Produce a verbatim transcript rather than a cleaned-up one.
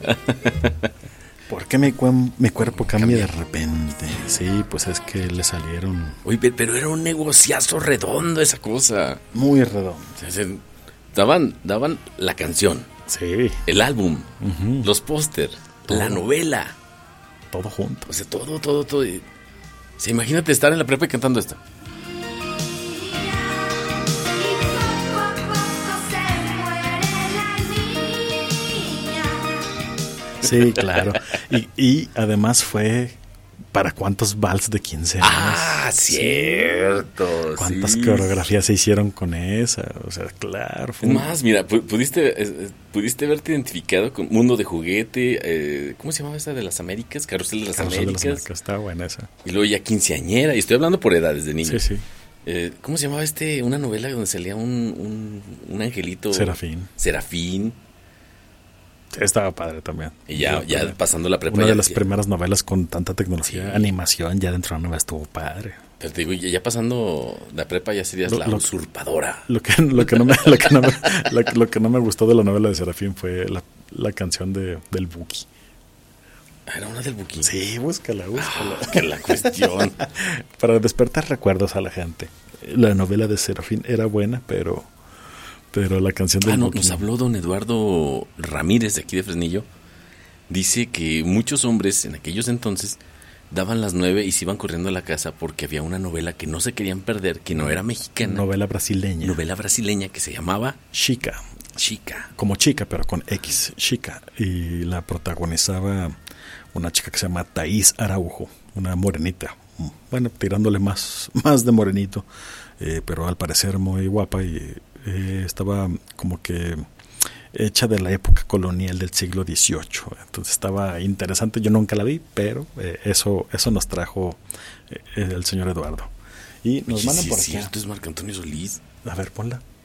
¿Por qué mi, cuen- mi cuerpo cambia de repente? Sí, pues es que le salieron Oye, pe- pero era un negociazo redondo esa cosa. muy redondos. O sea, se- daban, daban la canción, Sí, el álbum, Ujú. los póster, Todo. la novela. todo junto. O sea, todo, todo, todo. Y- o sea, imagínate estar en la prepa y cantando esto. Sí, claro. Y, y además fue para cuántos vals de quince años. Ah, cierto. ¿Cuántas sí. coreografías se hicieron con esa? O sea, claro. Fue Es un- más, mira, pu- pudiste, eh, eh, pudiste haberte identificado con Mundo de Juguete, eh, ¿cómo se llamaba esa de las Américas? Carrusel de las Carrusel de las Américas. Américas. Está buena esa. Y luego ya quinceañera, y estoy hablando por edades de niños. Sí, sí. Eh, ¿Cómo se llamaba este? Una novela donde salía un, un, un angelito. Serafín. Serafín. Sí, estaba padre también. Y ya, Yo, ya pero pasando la prepa. Una ya de las decía- primeras novelas con tanta tecnología, Sí. animación, ya dentro de la novela estuvo padre. Pero te digo, ya, ya pasando la prepa ya serías Lo- la lo- usurpadora. Lo que, lo que, no, me, lo que, no, me, lo, que- lo que no me gustó de la novela de Serafín fue la, la canción de, del Buki. Ah, era una del Buquín. Sí, búscala, búscala. Ah, que la cuestión. Para despertar recuerdos a la gente. La novela de Serafín era buena, pero pero la canción del Ah, no, Buki nos habló don Eduardo Ramírez de aquí de Fresnillo. Dice que muchos hombres en aquellos entonces daban las nueve y se iban corriendo a la casa porque había una novela que no se querían perder, que no era mexicana. novela brasileña. Novela brasileña que se llamaba Chica, Chica. como chica, pero con X, Chica. Y la protagonizaba una chica que se llama Thaís Araujo, una morenita. Bueno, tirándole más, más de morenito, eh, pero al parecer muy guapa y eh, estaba como que hecha de la época colonial del siglo dieciocho. Entonces estaba interesante. Yo nunca la vi, pero eh, eso eso nos trajo eh, el señor Eduardo. Y nos Oye, mandan sí por es aquí. cierto, es Marco Antonio Solís. A ver, ponla.